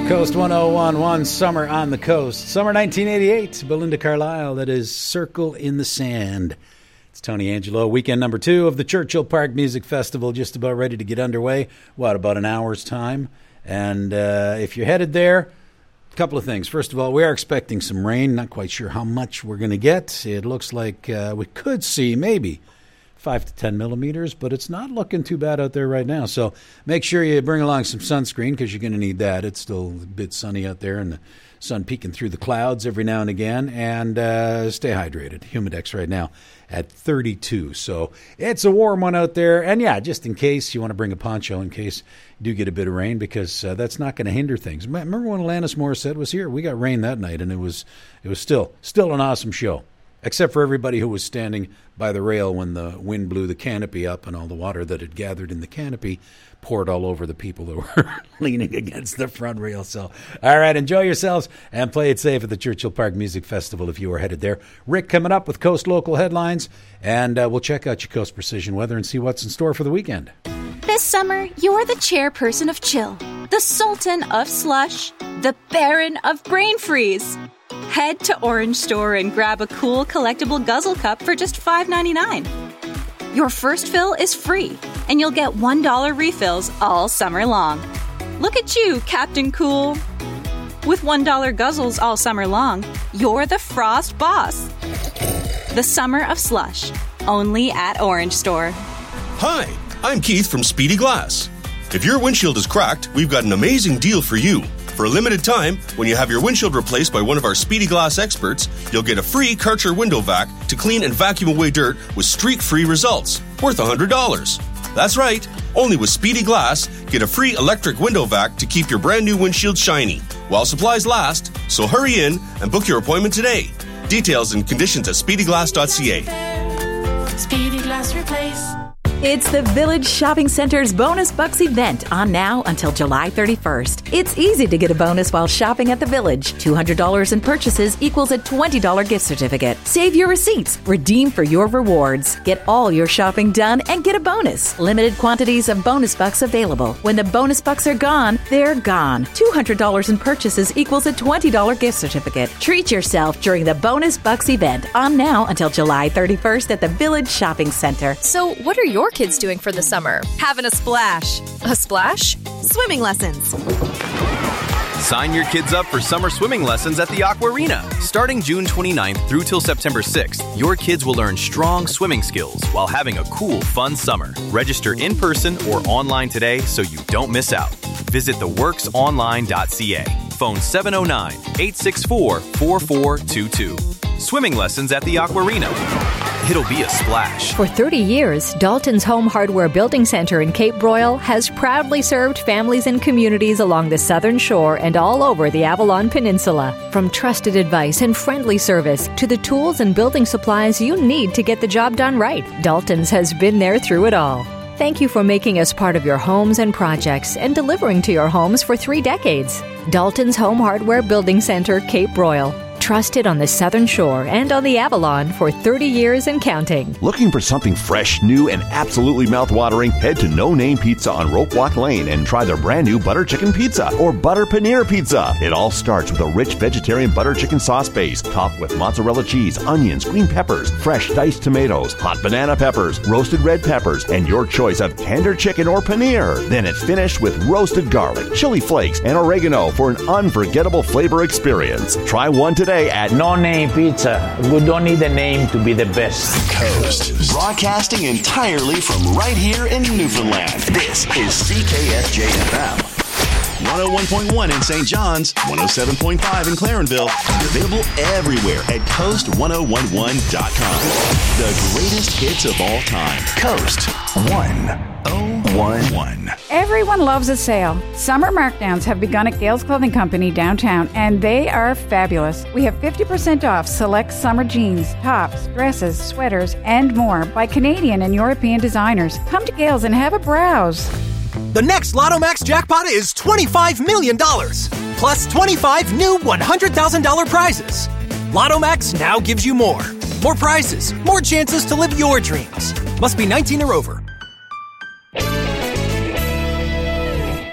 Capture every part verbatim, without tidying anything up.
Coast one oh one point one, Summer on the Coast. Summer nineteen eighty-eight, Belinda Carlisle. That is Circle in the Sand. It's Tony Angelo. Weekend number two of the Churchill Park Music Festival, just about ready to get underway. What, about an hour's time? And uh, if you're headed there, a couple of things. First of all, we are expecting some rain. Not quite sure how much we're going to get. It looks like uh, we could see maybe five to ten millimeters, but it's not looking too bad out there right now. So make sure you bring along some sunscreen because you're going to need that. It's still a bit sunny out there and the sun peeking through the clouds every now and again. And uh, stay hydrated. Humidex right now at thirty-two. So it's a warm one out there. And yeah, just in case you want to bring a poncho in case you do get a bit of rain, because uh, that's not going to hinder things. Remember when Alanis Morissette was here? We got rain that night, and it was it was still still an awesome show. Except for everybody who was standing by the rail when the wind blew the canopy up and all the water that had gathered in the canopy poured all over the people that were leaning against the front rail. So, all right, enjoy yourselves and play it safe at the Churchill Park Music Festival if you are headed there. Rick coming up with Coast Local Headlines, and uh, we'll check out your Coast Precision Weather and see what's in store for the weekend. This summer, you're the chairperson of chill, the sultan of slush, the baron of brain freeze. Head to Orange Store and grab a cool collectible guzzle cup for just five ninety-nine. Your first fill is free, and you'll get one dollar refills all summer long. Look at you, Captain Cool. With one dollar guzzles all summer long, you're the Frost boss. The summer of slush, only at Orange Store. Hi, I'm Keith from Speedy Glass. If your windshield is cracked, we've got an amazing deal for you. For a limited time, when you have your windshield replaced by one of our Speedy Glass experts, you'll get a free Karcher window vac to clean and vacuum away dirt with streak-free results, worth one hundred dollars. That's right, only with Speedy Glass, get a free electric window vac to keep your brand new windshield shiny, while supplies last, so hurry in and book your appointment today. Details and conditions at speedy glass dot c a. Speedy Glass Replace. It's the Village Shopping Center's Bonus Bucks event on now until July thirty-first. It's easy to get a bonus while shopping at the Village. two hundred dollars in purchases equals a twenty dollars gift certificate. Save your receipts. Redeem for your rewards. Get all your shopping done and get a bonus. Limited quantities of Bonus Bucks available. When the Bonus Bucks are gone, they're gone. two hundred dollars in purchases equals a twenty dollars gift certificate. Treat yourself during the Bonus Bucks event on now until July thirty-first at the Village Shopping Center. So what are your kids doing for the summer? Having a splash. A splash? Swimming lessons. Sign your kids up for summer swimming lessons at the Aquarina. Starting June twenty-ninth through till September sixth, your kids will learn strong swimming skills while having a cool, fun summer. Register in person or online today so you don't miss out. Visit the works online dot c a. Phone seven oh nine, eight six four, four four two two. Swimming lessons at the Aquarina. It'll be a splash. For thirty years, Dalton's Home Hardware Building Center in Cape Broyle has proudly served families and communities along the southern shore and all over the Avalon Peninsula. From trusted advice and friendly service to the tools and building supplies you need to get the job done right, Dalton's has been there through it all. Thank you for making us part of your homes and projects and delivering to your homes for three decades. Dalton's Home Hardware Building Center, Cape Broyle. Trusted on the Southern Shore and on the Avalon for thirty years and counting. Looking for something fresh, new, and absolutely mouth-watering? Head to No Name Pizza on Rope Walk Lane and try their brand new butter chicken pizza or butter paneer pizza. It all starts with a rich vegetarian butter chicken sauce base, topped with mozzarella cheese, onions, green peppers, fresh diced tomatoes, hot banana peppers, roasted red peppers, and your choice of tender chicken or paneer. Then it's finished with roasted garlic, chili flakes, and oregano for an unforgettable flavor experience. Try one today at No Name Pizza. We don't need a name to be the best. Coast. Broadcasting entirely from right here in Newfoundland. This is C K S J F M. one oh one point one in Saint John's, one oh seven point five in Clarenville, and available everywhere at coast one oh one one dot com. The greatest hits of all time. Coast one oh one one. Everyone loves a sale. Summer markdowns have begun at Gales Clothing Company downtown, and they are fabulous. We have fifty percent off select summer jeans, tops, dresses, sweaters, and more by Canadian and European designers. Come to Gales and have a browse. The next Lotto Max jackpot is twenty-five million dollars, plus twenty-five new one hundred thousand dollars prizes. Lotto Max now gives you more. More prizes, more chances to live your dreams. Must be nineteen or over.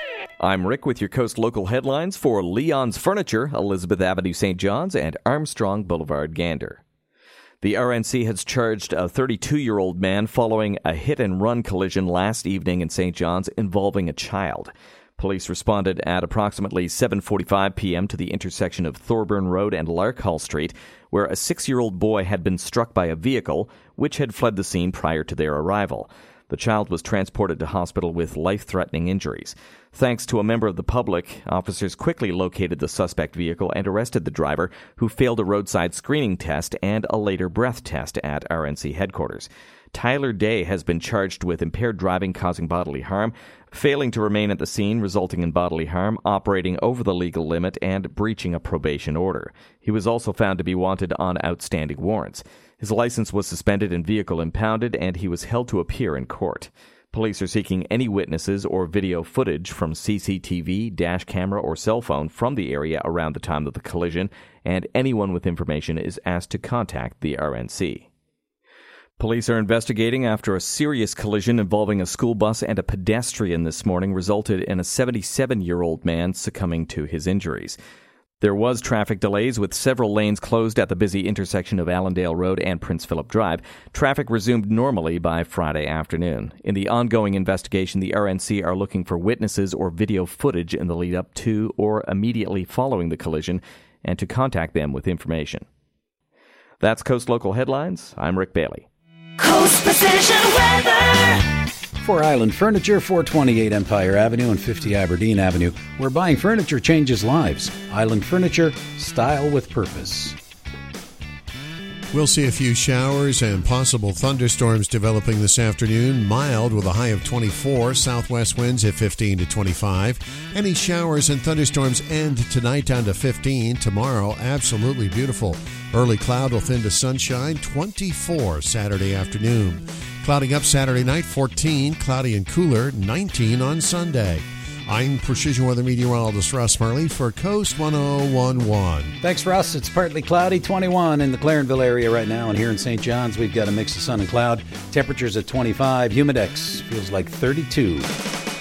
I'm Rick with your Coast Local headlines for Leon's Furniture, Elizabeth Avenue, Saint John's, and Armstrong Boulevard, Gander. The R N C has charged a thirty-two-year-old man following a hit-and-run collision last evening in Saint John's involving a child. Police responded at approximately seven forty-five p.m. to the intersection of Thorburn Road and Larkhall Street, where a six-year-old boy had been struck by a vehicle, which had fled the scene prior to their arrival. The child was transported to hospital with life-threatening injuries. Thanks to a member of the public, officers quickly located the suspect vehicle and arrested the driver, who failed a roadside screening test and a later breath test at R N C headquarters. Tyler Day has been charged with impaired driving causing bodily harm, failing to remain at the scene resulting in bodily harm, operating over the legal limit, and breaching a probation order. He was also found to be wanted on outstanding warrants. His license was suspended and vehicle impounded, and he was held to appear in court. Police are seeking any witnesses or video footage from C C T V, dash camera, or cell phone from the area around the time of the collision, and anyone with information is asked to contact the R N C. Police are investigating after a serious collision involving a school bus and a pedestrian this morning resulted in a seventy-seven-year-old man succumbing to his injuries. There was traffic delays with several lanes closed at the busy intersection of Allendale Road and Prince Philip Drive. Traffic resumed normally by Friday afternoon. In the ongoing investigation, the R N C are looking for witnesses or video footage in the lead up to or immediately following the collision and to contact them with information. That's Coast Local Headlines. I'm Rick Bailey. Coast Precision Weather. For Island Furniture, four twenty-eight Empire Avenue and fifty Aberdeen Avenue, where buying furniture changes lives. Island Furniture, style with purpose. We'll see a few showers and possible thunderstorms developing this afternoon. Mild with a high of twenty-four. Southwest winds at fifteen to twenty-five. Any showers and thunderstorms end tonight down to fifteen. Tomorrow, absolutely beautiful. Early cloud will thin to sunshine. twenty-four Saturday afternoon. Clouding up Saturday night, fourteen. Cloudy and cooler, nineteen on Sunday. I'm Precision Weather Meteorologist Russ Marley for Coast one oh one point one. Thanks, Russ. It's partly cloudy, twenty-one in the Clarenville area right now, and here in Saint John's, we've got a mix of sun and cloud. Temperatures at twenty-five. Humidex feels like thirty-two.